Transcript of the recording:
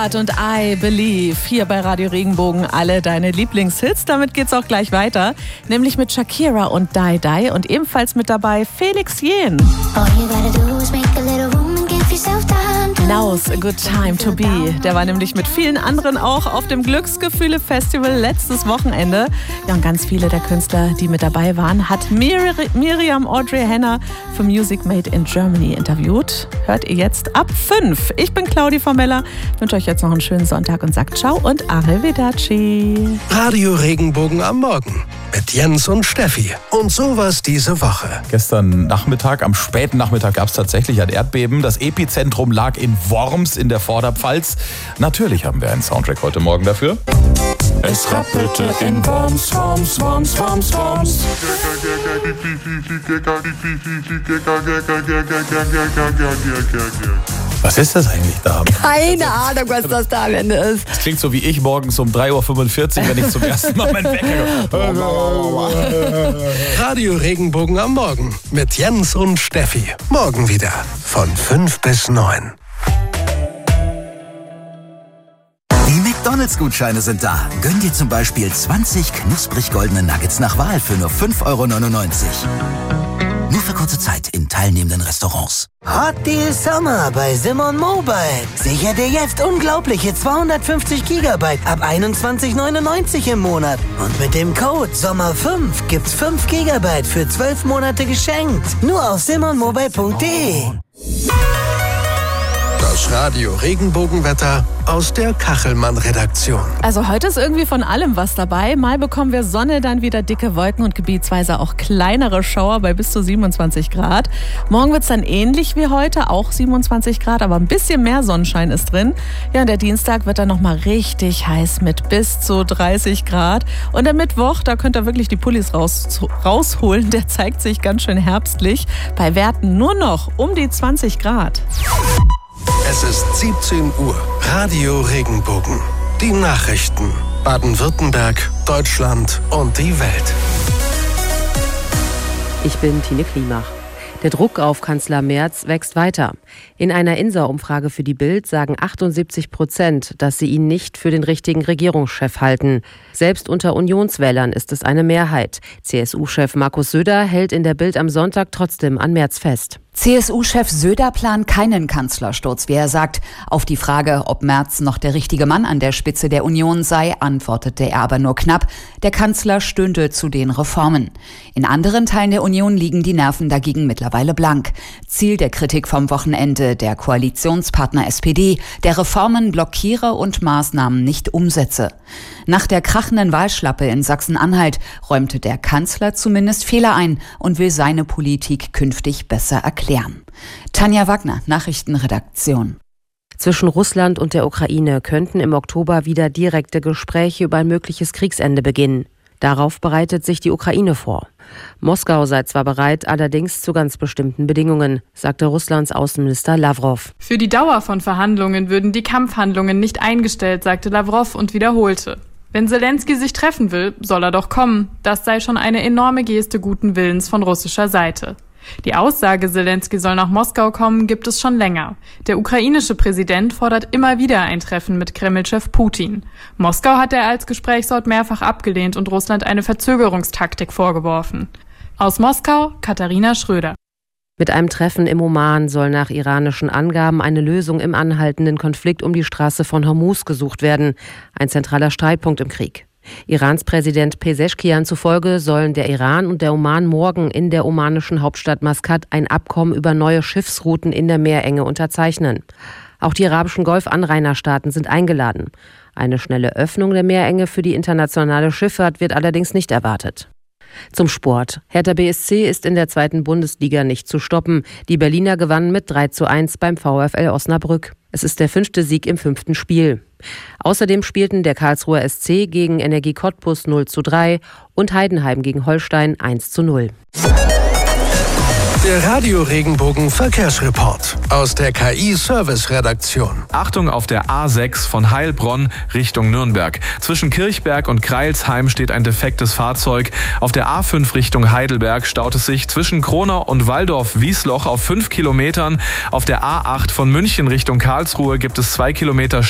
Und I Believe hier bei Radio Regenbogen, alle deine Lieblingshits. Damit geht's auch gleich weiter, nämlich mit Shakira und Die Die und ebenfalls mit dabei Felix Jähn. Now's a good time to be. Der war nämlich mit vielen anderen auch auf dem Glücksgefühle-Festival letztes Wochenende. Ja, und ganz viele der Künstler, die mit dabei waren, hat Miriam Audrey Henner für Music Made in Germany interviewt. Hört ihr jetzt ab 5. Ich bin Claudi Formella, wünsche euch jetzt noch einen schönen Sonntag und sagt ciao und arrivederci. Radio Regenbogen am Morgen mit Jens und Steffi. Und sowas diese Woche. Gestern Nachmittag, am späten Nachmittag gab es tatsächlich ein Erdbeben. Das Epizentrum lag in Worms in der Vorderpfalz. Natürlich haben wir einen Soundtrack heute Morgen dafür. Es rappelte in Worms, Worms, Worms, Worms, Worms. Was ist das eigentlich da? Keine Ahnung, was das da am Ende ist. Das klingt so wie ich morgens um 3:45 Uhr, wenn ich zum ersten Mal meinen Wecker höre. Radio Regenbogen am Morgen mit Jens und Steffi. Morgen wieder von 5 bis 9. Die McDonalds-Gutscheine sind da. Gönn dir zum Beispiel 20 knusprig goldene Nuggets nach Wahl für nur 5,99 €. Nur für kurze Zeit in teilnehmenden Restaurants. Hot Deal Summer bei Simon Mobile. Sicher dir jetzt unglaubliche 250 GB ab 21,99 € im Monat. Und mit dem Code SOMMER5 gibt's 5 GB für 12 Monate geschenkt. Nur auf simonmobile.de. Das Radio Regenbogenwetter aus der Kachelmann-Redaktion. Also heute ist irgendwie von allem was dabei. Mal bekommen wir Sonne, dann wieder dicke Wolken und gebietsweise auch kleinere Schauer bei bis zu 27 Grad. Morgen wird es dann ähnlich wie heute, auch 27 Grad, aber ein bisschen mehr Sonnenschein ist drin. Ja, und der Dienstag wird dann nochmal richtig heiß mit bis zu 30 Grad. Und der Mittwoch, da könnt ihr wirklich die Pullis rausholen. Der zeigt sich ganz schön herbstlich. Bei Werten nur noch um die 20 Grad. Es ist 17 Uhr. Radio Regenbogen. Die Nachrichten. Baden-Württemberg, Deutschland und die Welt. Ich bin Tine Klimach. Der Druck auf Kanzler Merz wächst weiter. In einer INSA-Umfrage für die Bild sagen 78%, dass sie ihn nicht für den richtigen Regierungschef halten. Selbst unter Unionswählern ist es eine Mehrheit. CSU-Chef Markus Söder hält in der Bild am Sonntag trotzdem an Merz fest. CSU-Chef Söder plant keinen Kanzlersturz, wie er sagt. Auf die Frage, ob Merz noch der richtige Mann an der Spitze der Union sei, antwortete er aber nur knapp. Der Kanzler stünde zu den Reformen. In anderen Teilen der Union liegen die Nerven dagegen mittlerweile blank. Ziel der Kritik vom Wochenende, der Koalitionspartner SPD, der Reformen blockiere und Maßnahmen nicht umsetze. Nach der krachenden Wahlschlappe in Sachsen-Anhalt räumte der Kanzler zumindest Fehler ein und will seine Politik künftig besser erklären. Tanja Wagner, Nachrichtenredaktion. Zwischen Russland und der Ukraine könnten im Oktober wieder direkte Gespräche über ein mögliches Kriegsende beginnen. Darauf bereitet sich die Ukraine vor. Moskau sei zwar bereit, allerdings zu ganz bestimmten Bedingungen, sagte Russlands Außenminister Lavrov. Für die Dauer von Verhandlungen würden die Kampfhandlungen nicht eingestellt, sagte Lavrov und wiederholte. Wenn Selensky sich treffen will, soll er doch kommen. Das sei schon eine enorme Geste guten Willens von russischer Seite. Die Aussage, Selensky soll nach Moskau kommen, gibt es schon länger. Der ukrainische Präsident fordert immer wieder ein Treffen mit Kreml-Chef Putin. Moskau hat er als Gesprächsort mehrfach abgelehnt und Russland eine Verzögerungstaktik vorgeworfen. Aus Moskau, Katharina Schröder. Mit einem Treffen im Oman soll nach iranischen Angaben eine Lösung im anhaltenden Konflikt um die Straße von Hormuz gesucht werden. Ein zentraler Streitpunkt im Krieg. Irans Präsident Pezeshkian zufolge sollen der Iran und der Oman morgen in der omanischen Hauptstadt Maskat ein Abkommen über neue Schiffsrouten in der Meerenge unterzeichnen. Auch die arabischen Golf-Anrainerstaaten sind eingeladen. Eine schnelle Öffnung der Meerenge für die internationale Schifffahrt wird allerdings nicht erwartet. Zum Sport. Hertha BSC ist in der 2. Bundesliga nicht zu stoppen. Die Berliner gewannen mit 3:1 beim VfL Osnabrück. Es ist der 5. Sieg im 5. Spiel. Außerdem spielten der Karlsruher SC gegen Energie Cottbus 0:3 und Heidenheim gegen Holstein 1:0. Der Radio Regenbogen Verkehrsreport aus der KI-Service-Redaktion. Achtung auf der A6 von Heilbronn Richtung Nürnberg. Zwischen Kirchberg und Greilsheim steht ein defektes Fahrzeug. Auf der A5 Richtung Heidelberg staut es sich zwischen Kronau und Waldorf-Wiesloch auf 5 Kilometern. Auf der A8 von München Richtung Karlsruhe gibt es 2 Kilometer